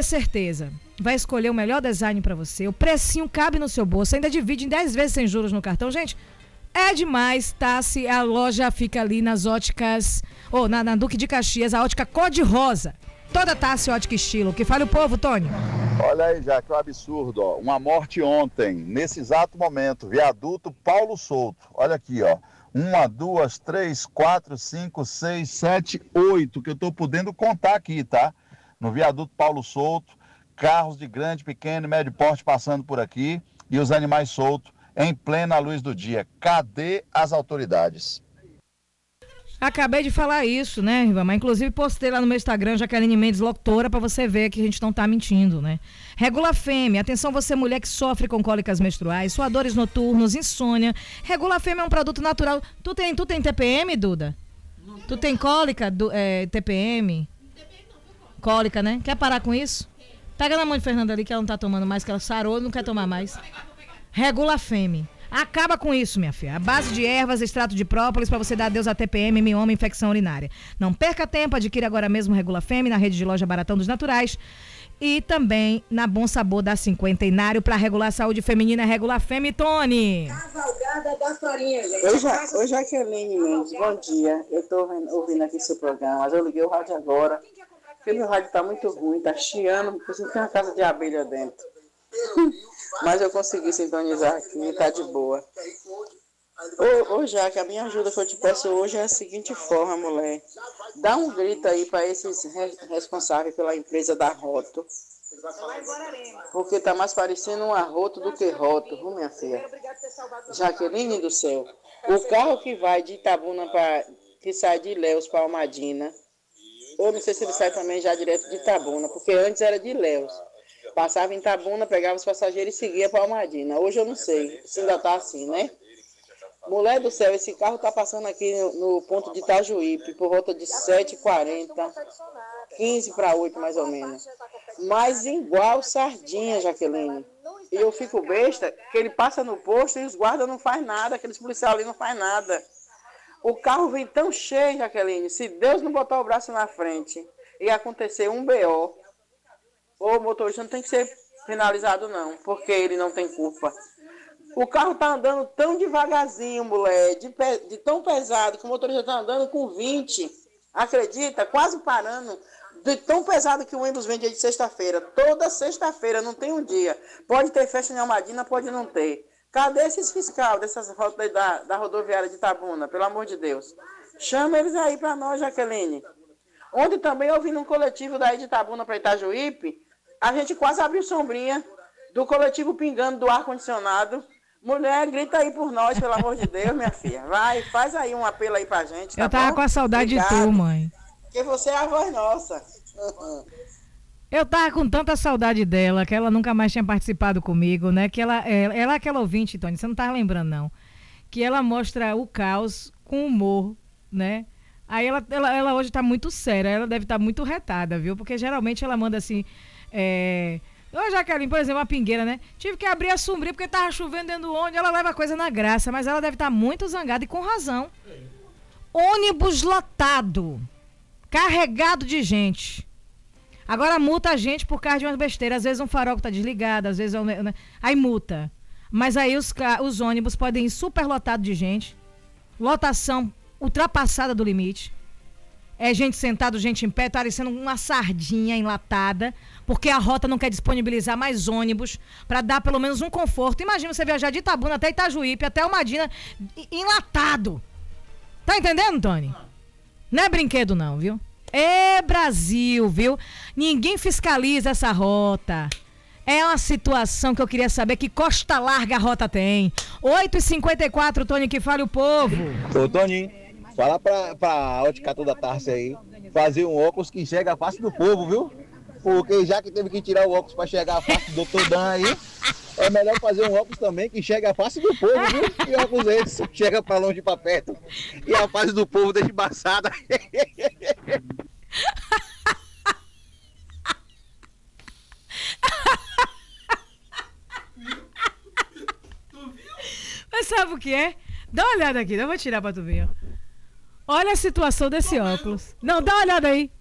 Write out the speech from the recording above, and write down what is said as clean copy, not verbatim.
certeza, vai escolher o melhor design para você, o precinho cabe no seu bolso, ainda divide em 10 vezes sem juros no cartão. Gente, é demais, tá? Se a loja fica ali nas óticas, na Duque de Caxias, a ótica cor-de-rosa. Toda Tassi Ótica Estilo. Que fale o povo, Tony. Olha aí, já que é um absurdo, ó. Uma morte ontem, nesse exato momento, viaduto Paulo Souto. Olha aqui, ó. 1, 2, 3, 4, 5, 6, 7, 8, que eu tô podendo contar aqui, tá? No viaduto Paulo Souto, carros de grande, pequeno e médio porte passando por aqui e os animais soltos em plena luz do dia. Cadê as autoridades? Acabei de falar isso, né, Rivamar? Inclusive postei lá no meu Instagram, Jaqueline Mendes Locutora, pra você ver que a gente não tá mentindo, né? Regula Fêmea. Atenção você mulher que sofre com cólicas menstruais, suadores noturnos, insônia. Regula Fêmea é um produto natural. Tu tem TPM, Duda? Tu tem cólica, TPM? Cólica, né? Quer parar com isso? Pega na mão de Fernanda ali que ela não tá tomando mais, que ela sarou e não quer tomar mais. Regula Fêmea. Acaba com isso, minha filha. A base de ervas, extrato de própolis para você dar adeus a TPM, mioma e infecção urinária. Não perca tempo, adquira agora mesmo Regula Fêmea na rede de loja Baratão dos Naturais e também na Bom Sabor da Cinquentenário para regular a saúde feminina. Regula Fêmea, Tony. Cavalgada da Florinha, gente. Oi, Jaqueline Mendes, bom dia. Eu tô ouvindo aqui seu programa, mas eu liguei o rádio agora, porque meu rádio tá muito ruim, tá chiando, porque tem uma casa de abelha dentro. Mas eu consegui sintonizar aqui, tá de boa. Ô Jaque, a minha ajuda que eu te peço hoje é a seguinte forma, mulher. Dá um grito aí para esses responsáveis pela empresa da Roto. Porque tá mais parecendo um arroto do que roto, viu, minha filha? Jaqueline do céu. O carro que vai de Itabuna que sai de Ilhéus para Almadina, ou não sei se ele sai também já direto de Itabuna, porque antes era de Ilhéus. Passava em Itabuna, pegava os passageiros e seguia para Almadina. Hoje eu não sei se ainda tá assim, né? Mulher do céu, esse carro tá passando aqui no ponto de Itajuípe, por volta de 7h40, 15 para 8 mais ou menos. Mas igual sardinha, Jaqueline. E eu fico besta que ele passa no posto e os guardas não faz nada, aqueles policiais ali não faz nada. O carro vem tão cheio, Jaqueline, se Deus não botar o braço na frente e acontecer um BO, o motorista não tem que ser penalizado não, porque ele não tem culpa. O carro tá andando tão devagarzinho, mulher, de tão pesado, que o motorista tá andando com 20, acredita? Quase parando, de tão pesado que o ônibus vem dia de sexta-feira. Toda sexta-feira, não tem um dia. Pode ter festa em Almadina, pode não ter. Cadê esses fiscais dessas rotas da rodoviária de Itabuna, pelo amor de Deus? Chama eles aí pra nós, Jaqueline. Ontem também eu vi num coletivo daí de Itabuna para Itajuípe, a gente quase abriu sombrinha do coletivo pingando do ar-condicionado. Mulher, grita aí por nós, pelo amor de Deus, minha filha. Vai, faz aí um apelo aí pra gente, tá Eu tava bom? com a saudade Obrigado. de tu, mãe. Porque você é a voz nossa. Eu tava com tanta saudade dela, que ela nunca mais tinha participado comigo, né? Que ela é aquela ouvinte, Tony, você não tava lembrando, não. Que ela mostra o caos com humor, né? Aí ela hoje tá muito séria, ela deve estar muito retada, viu? Porque geralmente ela manda assim... Ô, Jaqueline, por exemplo, uma pingueira, né? Tive que abrir a sombria porque tava chovendo dentro do ônibus. Ela leva a coisa na graça, mas ela deve estar muito zangada e com razão. Ônibus lotado, carregado de gente. Agora multa a gente por causa de umas besteiras. Às vezes um farol que tá desligado, às vezes... Aí multa. Mas aí os ônibus podem ir super lotados de gente. Lotação ultrapassada do limite. É gente sentada, gente em pé, tá parecendo uma sardinha enlatada, porque a rota não quer disponibilizar mais ônibus para dar pelo menos um conforto. Imagina você viajar de Itabuna até Itajuípe, até Almadina, enlatado. Tá entendendo, Tony? Não é brinquedo não, viu? É Brasil, viu? Ninguém fiscaliza essa rota. É uma situação que eu queria saber que costa larga a rota tem. 8h54, Tony, que fale o povo. Ô, Tony, fala pra ótica toda Tarsi aí, fazer um óculos que enxerga a face do povo, viu? Porque já que teve que tirar o óculos pra enxergar a face do Dr. Dan aí, é melhor fazer um óculos também que enxerga a face do povo, viu? E óculos esse chega pra longe e pra perto. E a face do povo deixa embaçada. Mas sabe o que é? Dá uma olhada aqui, eu vou tirar pra tu ver. Olha a situação desse óculos. Não, dá uma olhada aí.